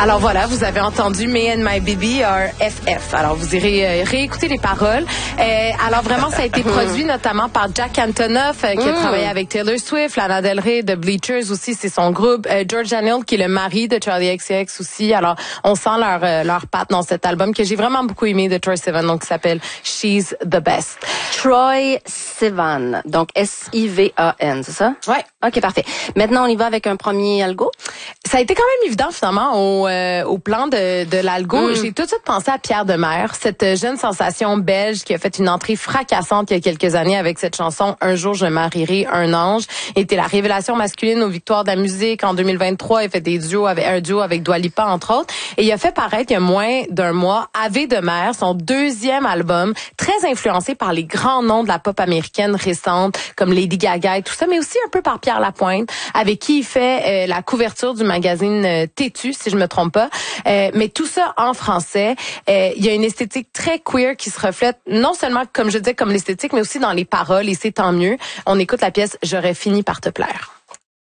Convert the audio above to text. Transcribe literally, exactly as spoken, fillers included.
Alors voilà, vous avez entendu Me and My Baby are F F. Alors vous irez euh, réécouter les paroles. Euh, alors vraiment, ça a été produit notamment par Jack Antonoff, euh, qui a mm. travaillé avec Taylor Swift, Lana Del Rey, The Bleachers aussi, c'est son groupe. Euh, George Daniel, qui est le mari de Charli X C X aussi. Alors on sent leur euh, leur patte dans cet album que j'ai vraiment beaucoup aimé de Troye Sivan, donc qui s'appelle She's the Best. Troye Sivan, donc S I V A N, c'est ça? Ouais. OK, parfait. Maintenant, on y va avec un premier algo. Ça a été quand même évident finalement au, euh, au plan de, de l'algo. Mm. J'ai tout de suite pensé à Pierre Demers, cette jeune sensation belge qui a fait une entrée fracassante il y a quelques années avec cette chanson « Un jour je marierai un ange ». Il était la révélation masculine aux Victoires de la musique en deux mille vingt-trois. Il a fait des duos avec, un duo avec Dua Lipa, entre autres. Et il a fait paraître il y a moins d'un mois Ave Demers, son deuxième album, très influencé par les grands noms de la pop américaine récente, comme Lady Gaga et tout ça, mais aussi un peu par Pierre Lapointe, avec qui il fait euh, la couverture du magazine euh, Têtu, si je me trompe pas. Euh, mais tout ça en français. Euh, il y a une esthétique très queer qui se reflète non seulement, comme je disais, comme l'esthétique, mais aussi dans les paroles, et c'est tant mieux. On écoute la pièce « J'aurais fini par te plaire ».